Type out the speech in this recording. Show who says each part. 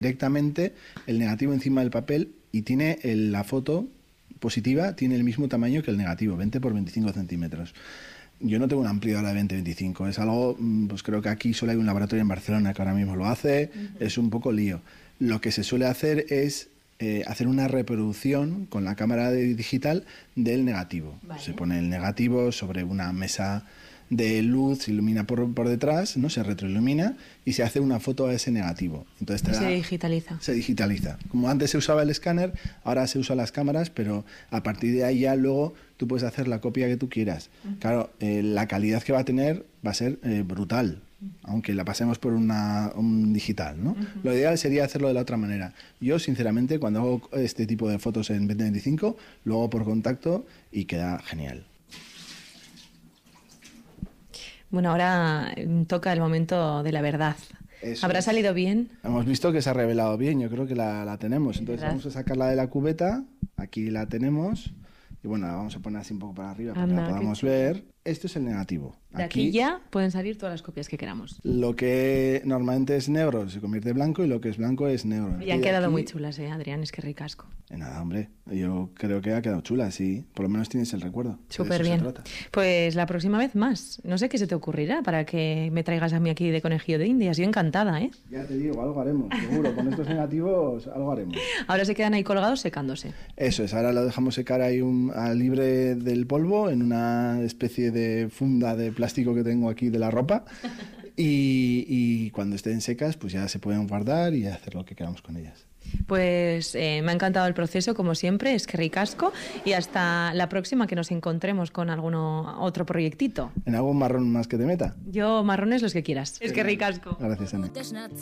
Speaker 1: directamente el negativo encima del papel y tiene la foto positiva, tiene el mismo tamaño que el negativo, 20 por 25 centímetros. Yo no tengo una ampliadora de 20-25, es algo, pues creo que aquí solo hay un laboratorio en Barcelona que ahora mismo lo hace, es un poco lío. Lo que se suele hacer es hacer una reproducción con la cámara digital del negativo. Vale. Se pone el negativo sobre una mesa de luz, se ilumina por detrás, ¿no? Se retroilumina y se hace una foto a ese negativo. Entonces
Speaker 2: se digitaliza.
Speaker 1: Se digitaliza. Como antes se usaba el escáner, ahora se usan las cámaras, pero a partir de ahí ya luego tú puedes hacer la copia que tú quieras. Claro, la calidad que va a tener va a ser brutal, aunque la pasemos por un digital, ¿no? Lo ideal sería hacerlo de la otra manera. Yo, sinceramente, cuando hago este tipo de fotos en 20-25, lo hago por contacto y queda genial.
Speaker 2: Bueno, ahora toca el momento de la verdad. Eso ¿Habrá salido bien?
Speaker 1: Hemos visto que se ha revelado bien, yo creo que la tenemos. Entonces vamos a sacarla de la cubeta, aquí la tenemos, y bueno, la vamos a poner así un poco para arriba para que la podamos ver. Esto es el negativo.
Speaker 2: De aquí ya pueden salir todas las copias que queramos.
Speaker 1: Lo que normalmente es negro se convierte en blanco y lo que es blanco es negro.
Speaker 2: Y han quedado muy chulas, Adrián, es que ricasco.
Speaker 1: Nada, hombre, yo creo que ha quedado chula, sí. Por lo menos tienes el recuerdo.
Speaker 2: Súper bien. Pues la próxima vez más. No sé qué se te ocurrirá para que me traigas a mí aquí de conejillo de Indias. Yo encantada, ¿eh?
Speaker 1: Ya te digo, algo haremos, seguro. Con estos negativos algo haremos.
Speaker 2: Ahora se quedan ahí colgados secándose.
Speaker 1: Eso es, ahora lo dejamos secar ahí libre del polvo en una especie de funda de plástico que tengo aquí de la ropa y cuando estén secas pues ya se pueden guardar y hacer lo que queramos con ellas.
Speaker 2: Pues me ha encantado el proceso, como siempre, es que ricasco, y hasta la próxima que nos encontremos con otro proyectito.
Speaker 1: ¿En algún marrón más que te meta?
Speaker 2: Yo marrones los que quieras. Es que ricasco.
Speaker 1: Gracias, Ana.